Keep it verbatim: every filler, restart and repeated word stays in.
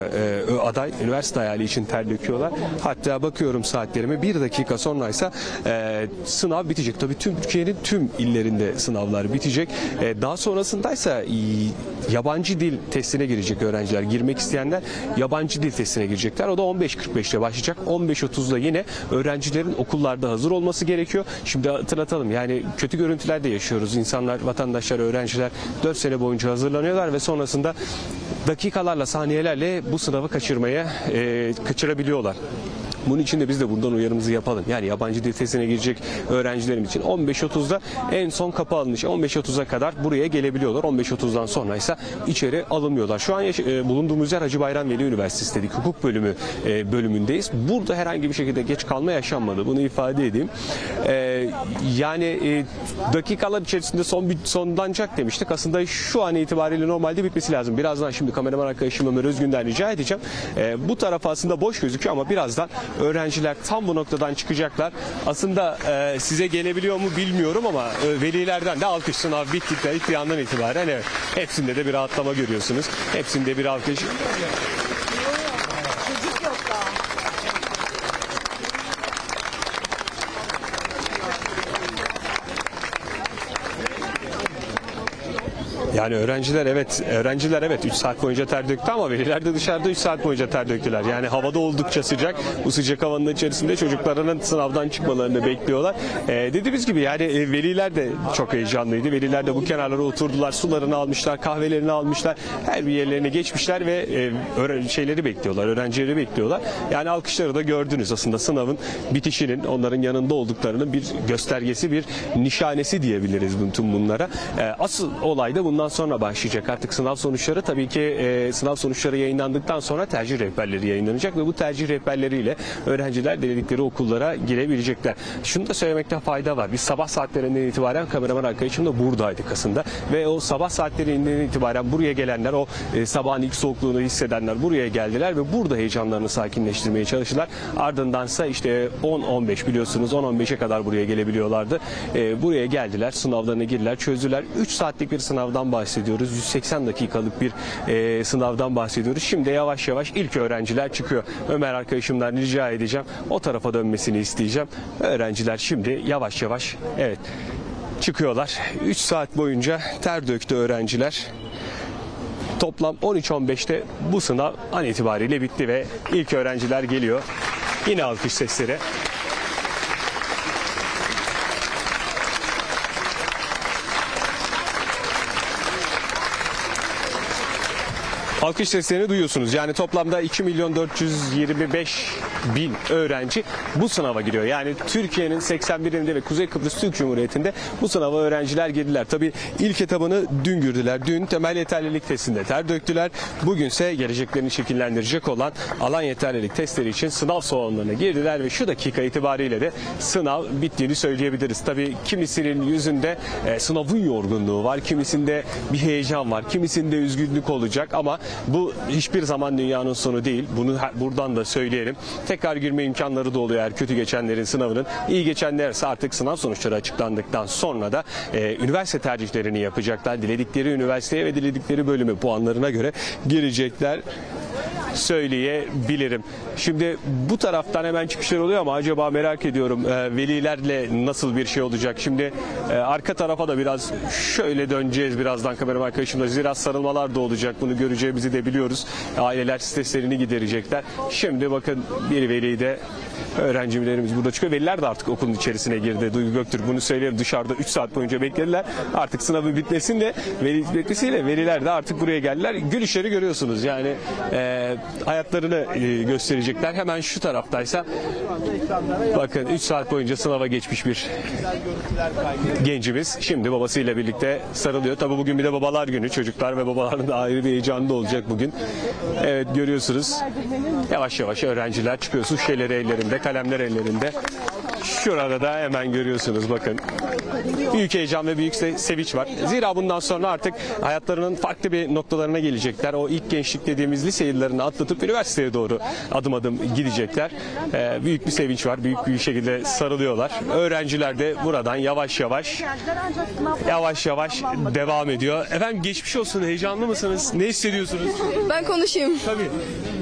Ee, aday üniversite hayali için ter döküyorlar. Hatta bakıyorum saatlerime, bir dakika sonraysa e, sınav bitecek. Tabii tüm Türkiye'nin tüm illerinde sınavlar bitecek. E, daha sonrasındaysa e, yabancı dil testine girecek öğrenciler. Girmek isteyenler yabancı dil testine girecekler. O da on beş kırk beşte başlayacak. on beş otuzda yine öğrencilerin okullarda hazır olması gerekiyor. Şimdi hatırlatalım, yani kötü görüntüler de yaşıyoruz. İnsanlar, vatandaşlar, öğrenciler dört sene boyunca hazırlanıyorlar ve sonrasında dakikalarla, saniyelerle bu sınavı kaçırmaya, e, kaçırabiliyorlar. Bunun için de biz de buradan uyarımızı yapalım. Yani yabancı dil testine girecek öğrencilerim için on beş otuzda en son kapı alınış. on beş otuza kadar buraya gelebiliyorlar. on beş otuzdan sonra ise içeri alınmıyorlar. Şu an e, bulunduğumuz yer Hacı Bayram Veli Üniversitesi dedik. Hukuk bölümü e, bölümündeyiz. Burada herhangi bir şekilde geç kalma yaşanmadı. Bunu ifade edeyim. E, yani e, dakikalar içerisinde son sonlanacak demiştik. Aslında şu an itibariyle normalde bitmesi lazım. Birazdan şimdi kameraman arkadaşım Ömer Özgün'den rica edeceğim. E, bu taraf aslında boş gözüküyor ama birazdan öğrenciler tam bu noktadan çıkacaklar. Aslında e, size gelebiliyor mu bilmiyorum ama e, velilerden de alkış, sınav bittikten ilk bir andan itibaren evet, hepsinde de bir rahatlama görüyorsunuz. Hepsinde bir alkış. Yani öğrenciler evet, öğrenciler evet üç saat boyunca ter döktü ama veliler de dışarıda üç saat boyunca ter döktüler. Yani havada oldukça sıcak. Bu sıcak havanın içerisinde çocuklarının sınavdan çıkmalarını bekliyorlar. Ee, dediğimiz gibi yani e, veliler de çok heyecanlıydı. Veliler de bu kenarlara oturdular, sularını almışlar, kahvelerini almışlar. Her bir yerlerine geçmişler ve e, şeyleri bekliyorlar, öğrencileri bekliyorlar. Yani alkışları da gördünüz, aslında sınavın bitişinin onların yanında olduklarının bir göstergesi, bir nişanesi diyebiliriz tüm bunlara. E, asıl olay da bundan sonra başlayacak. Artık sınav sonuçları, tabii ki e, sınav sonuçları yayınlandıktan sonra tercih rehberleri yayınlanacak ve bu tercih rehberleriyle öğrenciler diledikleri okullara girebilecekler. Şunu da söylemekte fayda var. Biz sabah saatlerinden itibaren kameraman arkadaşım da buradaydık aslında ve o sabah saatlerinden itibaren buraya gelenler, o e, sabahın ilk soğukluğunu hissedenler buraya geldiler ve burada heyecanlarını sakinleştirmeye çalıştılar. Ardındansa işte on on beş, biliyorsunuz on on beşe kadar buraya gelebiliyorlardı. E, buraya geldiler, sınavlarına girdiler, çözdüler. üç saatlik bir sınavdan bahsediyoruz. yüz seksen dakikalık bir e, sınavdan bahsediyoruz. Şimdi yavaş yavaş ilk öğrenciler çıkıyor. Ömer arkadaşımdan rica edeceğim. O tarafa dönmesini isteyeceğim. Öğrenciler şimdi yavaş yavaş evet çıkıyorlar. üç saat boyunca ter döktü öğrenciler. Toplam on üç on beşte bu sınav an itibariyle bitti ve ilk öğrenciler geliyor. Yine alkış sesleri. Alkış seslerini duyuyorsunuz. Yani toplamda iki milyon dört yüz yirmi beş bin öğrenci bu sınava giriyor. Yani Türkiye'nin seksen bir ilinde ve Kuzey Kıbrıs Türk Cumhuriyeti'nde bu sınava öğrenciler girdiler. Tabii ilk etabını dün girdiler. Dün temel yeterlilik testinde ter döktüler. Bugünse geleceklerini şekillendirecek olan alan yeterlilik testleri için sınav salonlarına girdiler ve şu dakika itibariyle de sınav bittiğini söyleyebiliriz. Tabii kimisinin yüzünde e, sınavın yorgunluğu var, kimisinde bir heyecan var, kimisinde üzgünlük olacak ama bu hiçbir zaman dünyanın sonu değil. Bunu buradan da söyleyelim. Tekrar girme imkanları da oluyor eğer kötü geçenlerin sınavının. İyi geçenlerse artık sınav sonuçları açıklandıktan sonra da e, üniversite tercihlerini yapacaklar. Diledikleri üniversiteye ve diledikleri bölümü puanlarına göre girecekler söyleyebilirim. Şimdi bu taraftan hemen çıkışlar oluyor ama acaba merak ediyorum e, velilerle nasıl bir şey olacak? Şimdi e, arka tarafa da biraz şöyle döneceğiz birazdan kameraman arkadaşımla. Zira sarılmalar da olacak. Bunu göreceğimizi de biliyoruz. Aileler streslerini giderecekler. Şimdi bakın bir veli de öğrencilerimiz burada çıkıyor. Veliler de artık okulun içerisine girdi. Duygu Göktürk bunu söyleyelim. Dışarıda üç saat boyunca beklediler. Artık sınavın bitmesiyle, veli bitmesiyle veliler de artık buraya geldiler. Gülüşleri görüyorsunuz. Yani e, hayatlarını e, gösterecekler. Hemen şu taraftaysa bakın üç saat boyunca sınava geçmiş bir gencimiz şimdi babasıyla birlikte sarılıyor. Tabii bugün bir de babalar günü. Çocuklar ve babaların da ayrı bir heyecanı da olacak bugün. Evet, görüyorsunuz. Yavaş yavaş öğrenciler çıkıyor. Su şişeleri ellerinde, kalemler ellerinde. Şurada da hemen görüyorsunuz bakın. Büyük heyecan ve büyük se- sevinç var. Zira bundan sonra artık hayatlarının farklı bir noktalarına gelecekler. O ilk gençlik dediğimiz lise yıllarını atlatıp üniversiteye doğru adım adım gidecekler. Ee, büyük bir sevinç var. Büyük bir şekilde sarılıyorlar. Öğrenciler de buradan yavaş yavaş yavaş yavaş devam ediyor. Efendim geçmiş olsun. Heyecanlı mısınız? Ne hissediyorsunuz? Ben konuşayım. Tabii.